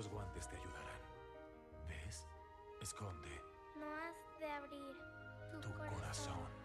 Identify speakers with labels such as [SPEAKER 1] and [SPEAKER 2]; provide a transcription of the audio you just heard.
[SPEAKER 1] Los guantes te ayudarán. ¿Ves? Esconde
[SPEAKER 2] No has de abrir tu
[SPEAKER 1] tu corazón.